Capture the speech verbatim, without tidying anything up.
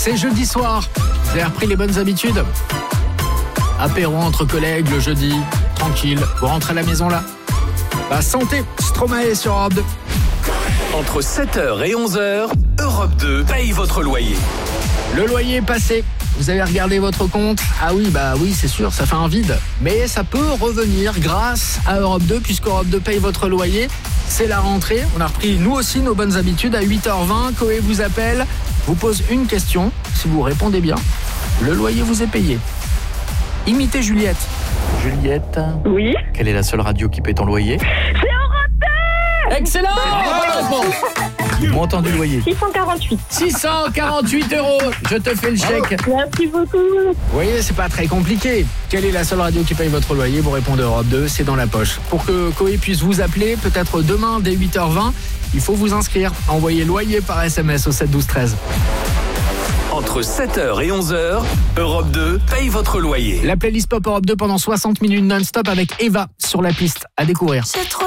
C'est jeudi soir. Vous avez repris les bonnes habitudes? Apéro entre collègues le jeudi, tranquille. Vous rentrez à la maison là? Bah santé, Stromae sur Europe deux. Entre sept heures et onze heures, Europe deux paye votre loyer. Le loyer est passé. Vous avez regardé votre compte? Ah oui, bah oui, c'est sûr, ça fait un vide. Mais ça peut revenir grâce à Europe deux, puisque Europe deux paye votre loyer. C'est la rentrée. On a repris, nous aussi, nos bonnes habitudes. À huit heures vingt, Coé vous appelle, vous pose une question. Si vous répondez bien, le loyer vous est payé. Imitez Juliette. Juliette. Oui. Quelle est la seule radio qui paie ton loyer? C'est Europe deux. Excellent. Bonne réponse. Montant du loyer. six cent quarante-huit. six cent quarante-huit euros. Je te fais le chèque. Merci beaucoup. Vous voyez, c'est pas très compliqué. Quelle est la seule radio qui paye votre loyer? Vous répondez Europe deux, c'est dans la poche. Pour que Coé puisse vous appeler, peut-être demain dès huit heures vingt, il faut vous inscrire. Envoyez loyer par S M S au sept douze treize. Entre sept heures et onze heures, Europe deux paye votre loyer. La playlist Pop Europe deux pendant soixante minutes non-stop avec Eva sur la piste. À découvrir.